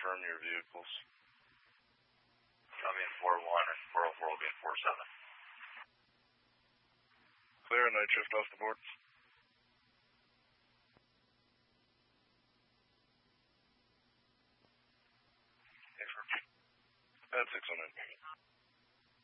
confirm your vehicles. I'll be in 4-1 and 404 will be in 4-7. Clear, night shift off the board. At 609.